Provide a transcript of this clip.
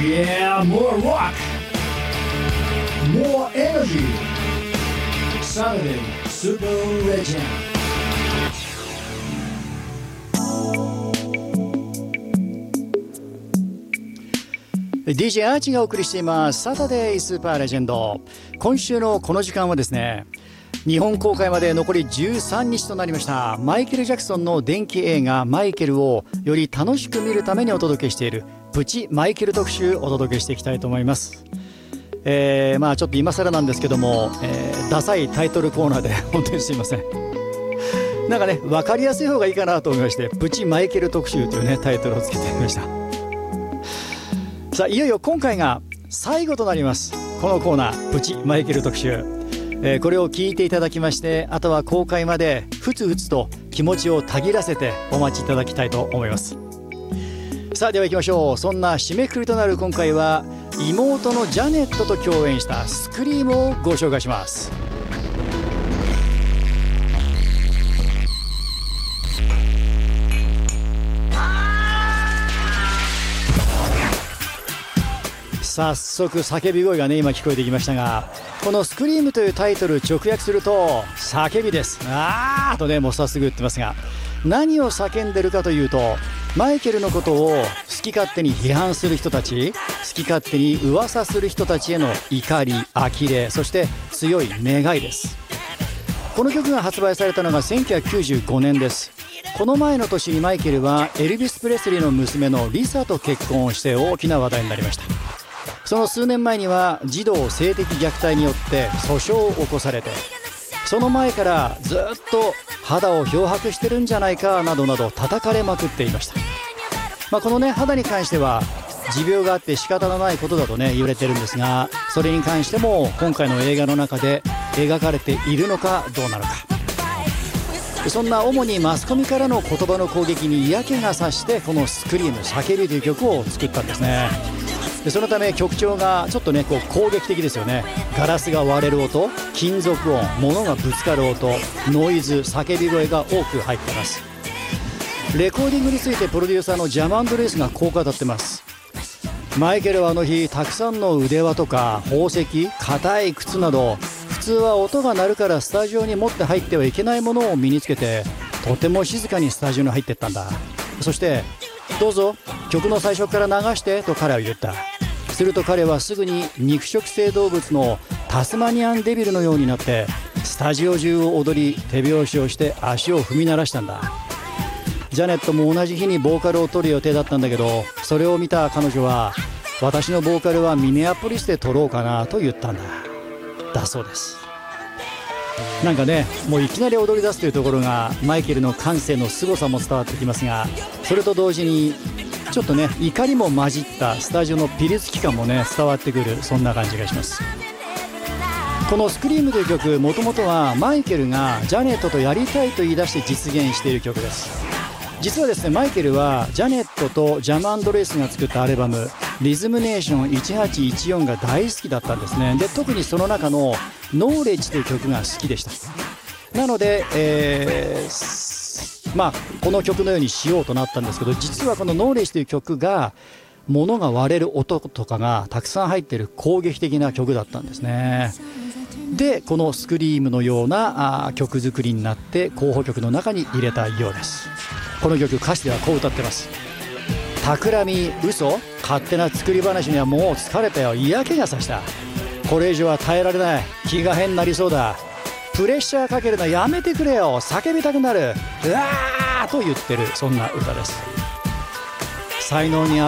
Yeah, more rock, more energy. Saturday Super Legend. DJ アーチがお送りしていますサタデースーパーレジェンド。今週のこの時間はですね、日本公開まで残り13日となりましたマイケル・ジャクソンの伝記映画マイケルをより楽しく見るためにお届けしているプチマイケル特集をお届けしていきたいと思います。ちょっと今更なんですけども、ダサいタイトルコーナーで本当にすいません。なんかね、分かりやすい方がいいかなと思いまして、プチマイケル特集というねタイトルをつけてみました。さあ、いよいよ今回が最後となります。このコーナープチマイケル特集、これを聞いていただきまして、あとは公開までふつふつと気持ちをたぎらせてお待ちいただきたいと思います。さあ、では行きましょう。そんな締めくくりとなる今回は、妹のジャネットと共演したスクリームをご紹介します。早速叫び声がね今聞こえてきましたが、このスクリームというタイトル直訳すると叫びです。あーとね、もう早速言ってますが、何を叫んでるかというと、マイケルのことを好き勝手に批判する人たち、好き勝手に噂する人たちへの怒り、呆れ、そして強い願いです。この曲が発売されたのが1995年です。この前の年にマイケルはエルビス・プレスリーの娘のリサと結婚をして大きな話題になりました。その数年前には児童性的虐待によって訴訟を起こされて、その前からずっと肌を漂白してるんじゃないかなどなど叩かれまくっていました。このね、肌に関しては持病があって仕方のないことだとね言われてるんですが、それに関しても今回の映画の中で描かれているのかどうなのか。そんな主にマスコミからの言葉の攻撃に嫌気がさして、このスクリーム叫びという曲を作ったんですね。でそのため曲調がちょっとね攻撃的ですよね。ガラスが割れる音、金属音、物がぶつかる音、ノイズ、叫び声が多く入っています。レコーディングについてプロデューサーのジャマンド・レイスがこう語ってます。マイケルはあの日たくさんの腕輪とか宝石、硬い靴など、普通は音が鳴るからスタジオに持って入ってはいけないものを身につけて、とても静かにスタジオに入っていったんだ。そしてどうぞ曲の最初から流してと彼は言った。すると彼はすぐに肉食性動物のタスマニアンデビルのようになってスタジオ中を踊り、手拍子をして足を踏み鳴らしたんだ。ジャネットも同じ日にボーカルを取る予定だったんだけど、それを見た彼女は、私のボーカルはミネアポリスで取ろうかなと言ったんだ。だそうです。なんかね、もういきなり踊り出すというところがマイケルの感性の凄さも伝わってきますが、それと同時にちょっとね怒りも混じったスタジオのピリつき感もね伝わってくる、そんな感じがします。このスクリームという曲、もともとはマイケルがジャネットとやりたいと言い出して実現している曲です。実はですね、マイケルはジャネットとジャマンド・レイスが作ったアルバムリズムネーション1814が大好きだったんですね。で特にその中のノーレッジという曲が好きでした。なので、この曲のようにしようとなったんですけど、実はこのノーレッジという曲が物が割れる音とかがたくさん入っている攻撃的な曲だったんですね。でこのスクリームのような曲作りになって候補曲の中に入れたようです。この曲歌詞ではこう歌ってます。企み、嘘、勝手な作り話にはもう疲れたよ、嫌気がさした、これ以上は耐えられない、気が変になりそうだ、プレッシャーかけるのやめてくれよ、叫びたくなる、うわーと言ってる、そんな歌です。才能に